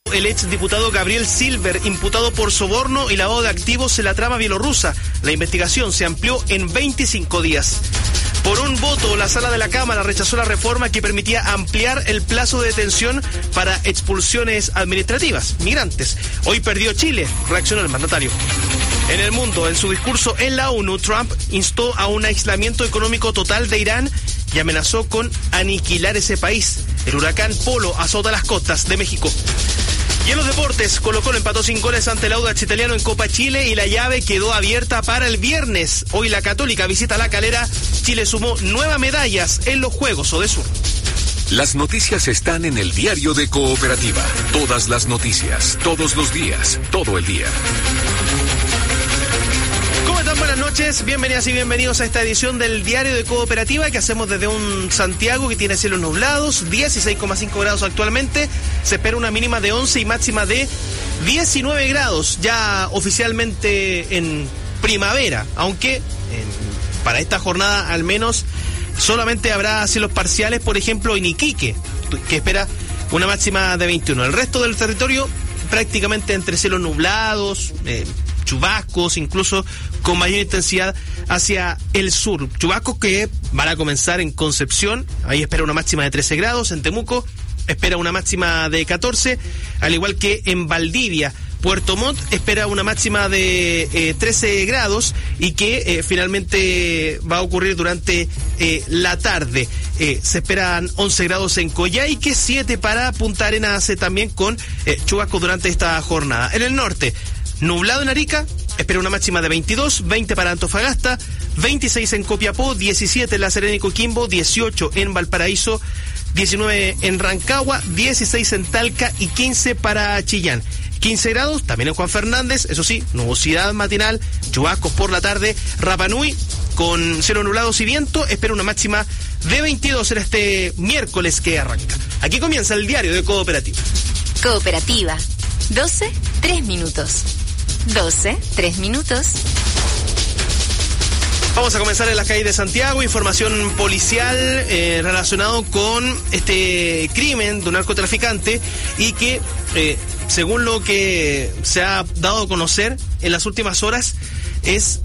El exdiputado Gabriel Silver, imputado por soborno y lavado de activos en la trama bielorrusa. La investigación se amplió en 25 días. Por un voto, la sala de la Cámara rechazó la reforma que permitía ampliar el plazo de detención para expulsiones administrativas, migrantes. Hoy perdió Chile, reaccionó el mandatario. En el mundo, en su discurso en la ONU, Trump instó a un aislamiento económico total de Irán y amenazó con aniquilar ese país. El huracán Polo azota las costas de México. Y en los deportes, Colo-Colo empató sin goles ante el Audax Italiano en Copa Chile y la llave quedó abierta para el viernes. Hoy la Católica visita La Calera. Chile sumó 9 medallas en los Juegos Odesur. Las noticias están en el Diario de Cooperativa. Todas las noticias, todos los días, todo el día. ¿Cómo están? Buenas noches, bienvenidas y bienvenidos a esta edición del Diario de Cooperativa que hacemos desde un Santiago que tiene cielos nublados, 16,5 grados actualmente, se espera una mínima de 11 y máxima de 19 grados, ya oficialmente en primavera, aunque para esta jornada al menos solamente habrá cielos parciales, por ejemplo en Iquique, que espera una máxima de 21. El resto del territorio prácticamente entre cielos nublados, chubascos, incluso con mayor intensidad hacia el sur. Chubascos que van a comenzar en Concepción, ahí espera una máxima de 13 grados, en Temuco espera una máxima de 14, al igual que en Valdivia. Puerto Montt espera una máxima de 13 grados y que finalmente va a ocurrir durante la tarde. Se esperan 11 grados en Coyhaique, 7 para Punta Arenas también con chubascos durante esta jornada. En el norte, nublado en Arica, espera una máxima de 22, 20 para Antofagasta, 26 en Copiapó, 17 en La Serena y Coquimbo, 18 en Valparaíso, 19 en Rancagua, 16 en Talca y 15 para Chillán. 15 grados, también en Juan Fernández, eso sí, nubosidad matinal, chubascos por la tarde. Rapa Nui, con cielo nublados y viento, espera una máxima de 22 en este miércoles que arranca. Aquí comienza el Diario de Cooperativa. Cooperativa, 12, 3 minutos. 12, 3 minutos. Vamos a comenzar en las calles de Santiago, información policial relacionado con este crimen de un narcotraficante y que, según lo que se ha dado a conocer en las últimas horas, es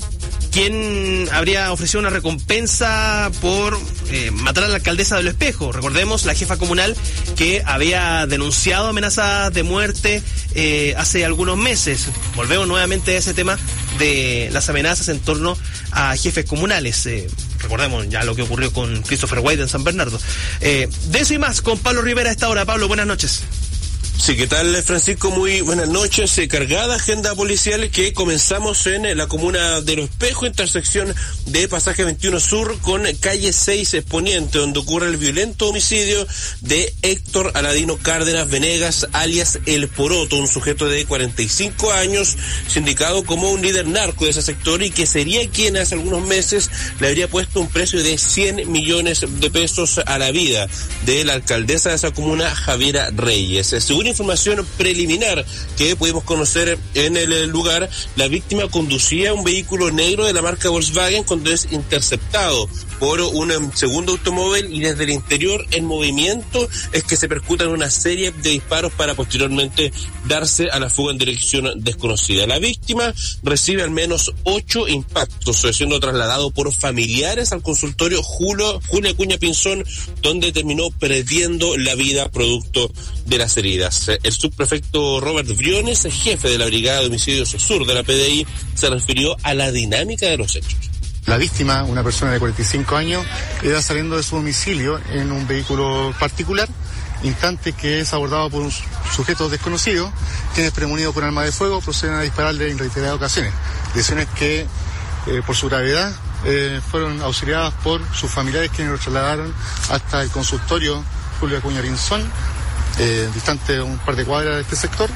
quien habría ofrecido una recompensa por matar a la alcaldesa de Lo Espejo. Recordemos, la jefa comunal que había denunciado amenazas de muerte hace algunos meses. Volvemos nuevamente a ese tema de las amenazas en torno a jefes comunales. Recordemos ya lo que ocurrió con Christopher White en San Bernardo. De eso y más con Pablo Rivera a esta hora. Pablo, buenas noches. Sí, ¿qué tal, Francisco? Muy buenas noches. Cargada agenda policial que comenzamos en la comuna de Lo Espejo, intersección de Pasaje 21 Sur con calle 6 Poniente, donde ocurre el violento homicidio de Héctor Aladino Cárdenas Venegas, alias El Poroto, un sujeto de 45 años, sindicado como un líder narco de ese sector y que sería quien hace algunos meses le habría puesto un precio de 100 millones de pesos a la vida de la alcaldesa de esa comuna, Javiera Reyes. Según información preliminar que pudimos conocer en el lugar, la víctima conducía un vehículo negro de la marca Volkswagen cuando es interceptado por un segundo automóvil y desde el interior en movimiento es que se percutan una serie de disparos para posteriormente darse a la fuga en dirección desconocida. La víctima recibe al menos 8 impactos, siendo trasladado por familiares al consultorio Julia Acuña Pinzón, donde terminó perdiendo la vida producto de las heridas. El subprefecto Robert Briones, jefe de la Brigada de Homicidios Sur de la PDI, se refirió a la dinámica de los hechos. La víctima, una persona de 45 años, iba saliendo de su domicilio en un vehículo particular, instante que es abordado por un sujeto desconocido, quienes premonidos por arma de fuego proceden a dispararle en reiteradas ocasiones. Lesiones que, por su gravedad, fueron auxiliadas por sus familiares, quienes lo trasladaron hasta el consultorio Julio Acuña Pinzón, distante un par de cuadras de este sector,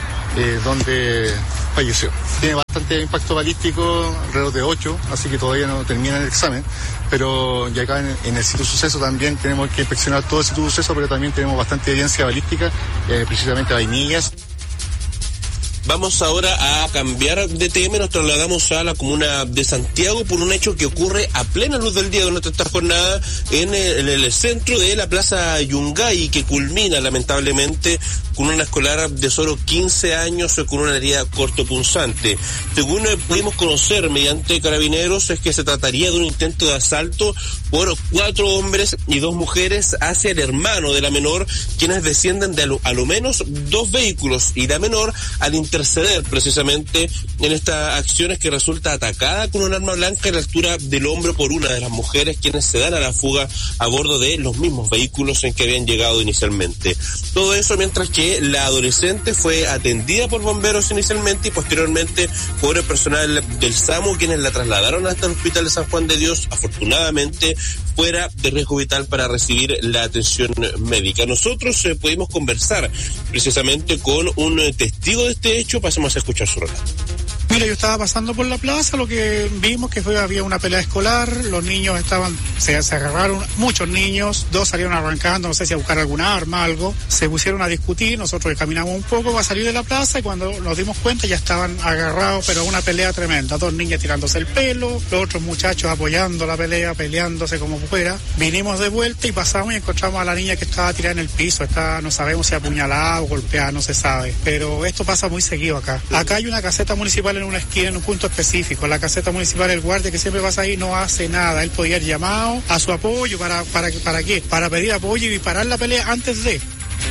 donde falleció. Tiene bastante impacto balístico, alrededor de 8, así que todavía no termina el examen, pero ya acá en el sitio suceso también tenemos que inspeccionar todo el sitio suceso, pero también tenemos bastante evidencia balística, precisamente vainillas. Vamos ahora a cambiar de tema y nos trasladamos a la comuna de Santiago por un hecho que ocurre a plena luz del día durante esta jornada en el centro de la Plaza Yungay, que culmina lamentablemente con una escolar de solo 15 años con una herida cortopunzante. Según pudimos conocer mediante carabineros, es que se trataría de un intento de asalto por 4 hombres y 2 mujeres hacia el hermano de la menor, quienes descienden de a lo menos 2 vehículos, y la menor, al interceder precisamente en estas acciones, que resulta atacada con un arma blanca a la altura del hombro por una de las mujeres, quienes se dan a la fuga a bordo de los mismos vehículos en que habían llegado inicialmente. Todo eso mientras que la adolescente fue atendida por bomberos inicialmente y posteriormente por el personal del SAMU, quienes la trasladaron hasta el hospital de San Juan de Dios, afortunadamente fuera de riesgo vital para recibir la atención médica. Nosotros pudimos conversar precisamente con un testigo de este hecho. Pasemos a escuchar su relato. Mira, yo estaba pasando por la plaza, lo que vimos que había una pelea escolar, los niños se agarraron, muchos niños, 2 salieron arrancando, no sé si a buscar alguna arma, algo, se pusieron a discutir, nosotros caminamos un poco para salir de la plaza y cuando nos dimos cuenta ya estaban agarrados, pero una pelea tremenda, 2 niñas tirándose el pelo, los otros muchachos apoyando la pelea, peleándose como fuera. Vinimos de vuelta y pasamos y encontramos a la niña que estaba tirada en el piso, no sabemos si apuñalada o golpeada, no se sabe, pero esto pasa muy seguido acá. Acá hay una caseta municipal en una esquina, en un punto específico. La caseta municipal, el guardia que siempre pasa ahí no hace nada. Él podía haber llamado a su apoyo ¿para qué? Para pedir apoyo y parar la pelea antes de.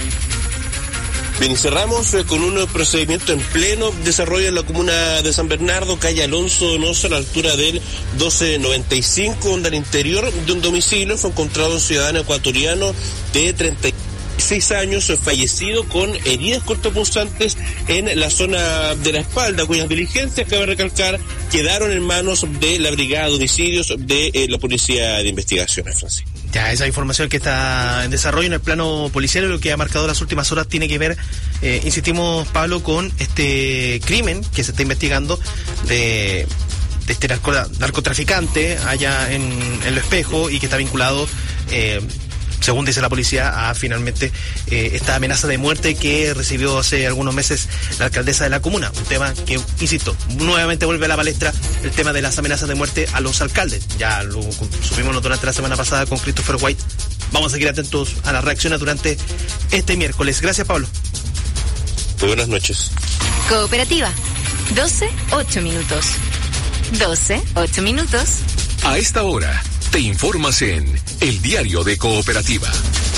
Bien, y cerramos con un procedimiento en pleno desarrollo en la comuna de San Bernardo, calle Alonso Donoso, a la altura del 1295, donde al interior de un domicilio fue encontrado un ciudadano ecuatoriano de 36 años fallecido con heridas cortopunzantes en la zona de la espalda, cuyas diligencias, cabe recalcar, quedaron en manos de la Brigada de Homicidios de la Policía de Investigaciones, Francisco. Ya, esa información que está en desarrollo en el plano policial, lo que ha marcado las últimas horas tiene que ver, insistimos, Pablo, con este crimen que se está investigando de este narcotraficante allá en Lo Espejo, y que está vinculado, según dice la policía, a finalmente esta amenaza de muerte que recibió hace algunos meses la alcaldesa de la comuna. Un tema que, insisto, nuevamente vuelve a la palestra, el tema de las amenazas de muerte a los alcaldes. Ya lo supimos durante la semana pasada con Christopher White. Vamos a seguir atentos a las reacciones durante este miércoles. Gracias, Pablo. Muy buenas noches. Cooperativa. 12, 8 minutos. 12, 8 minutos. A esta hora te informas en El Diario de Cooperativa.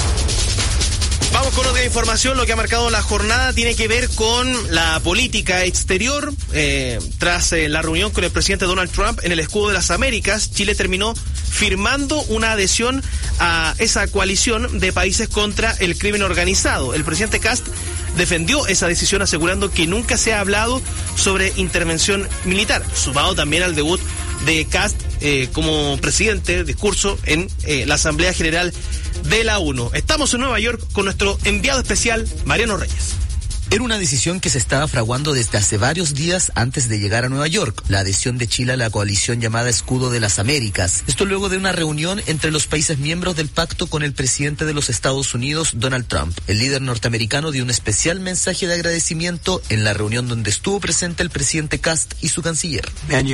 Vamos con otra información. Lo que ha marcado la jornada tiene que ver con la política exterior. Tras la reunión con el presidente Donald Trump en el Escudo de las Américas, Chile terminó firmando una adhesión a esa coalición de países contra el crimen organizado. El presidente Kast defendió esa decisión, asegurando que nunca se ha hablado sobre intervención militar, sumado también al debut de Kast como presidente, discurso en la Asamblea General de la ONU. Estamos en Nueva York con nuestro enviado especial, Mariano Reyes. Era una decisión que se estaba fraguando desde hace varios días antes de llegar a Nueva York, la adhesión de Chile a la coalición llamada Escudo de las Américas. Esto luego de una reunión entre los países miembros del pacto con el presidente de los Estados Unidos, Donald Trump. El líder norteamericano dio un especial mensaje de agradecimiento en la reunión donde estuvo presente el presidente Kast y su canciller.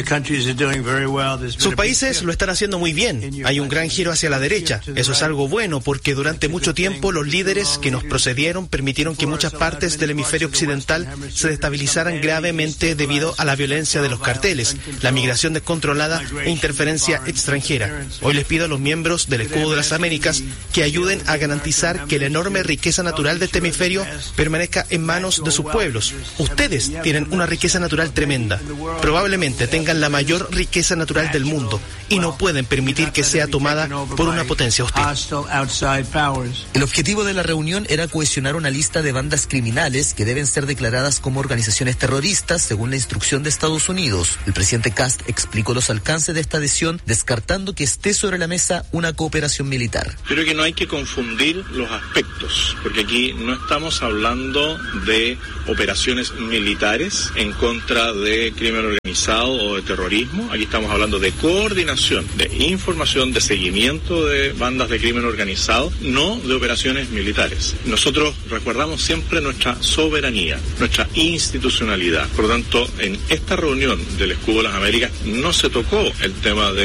Sus países lo están haciendo muy bien. Hay un gran giro hacia la derecha. Eso es algo bueno, porque durante mucho tiempo los líderes que nos precedieron permitieron que muchas partes del hemisferio occidental se destabilizaran gravemente debido a la violencia de los carteles, la migración descontrolada e interferencia extranjera. Hoy les pido a los miembros del Escudo de las Américas que ayuden a garantizar que la enorme riqueza natural de este hemisferio permanezca en manos de sus pueblos. Ustedes tienen una riqueza natural tremenda. Probablemente tengan la mayor riqueza natural del mundo y no pueden permitir que sea tomada por una potencia hostil. El objetivo de la reunión era cohesionar una lista de bandas criminales que deben ser declaradas como organizaciones terroristas según la instrucción de Estados Unidos. El presidente Kast explicó los alcances de esta adhesión, descartando que esté sobre la mesa una cooperación militar. Creo que no hay que confundir los aspectos, porque aquí no estamos hablando de operaciones militares en contra de crimen organizado. organizado o de terrorismo. Aquí estamos hablando de coordinación, de información, de seguimiento de bandas de crimen organizado, no de operaciones militares. Nosotros resguardamos siempre nuestra soberanía, nuestra institucionalidad. Por lo tanto, en esta reunión del Escudo de las Américas no se tocó el tema de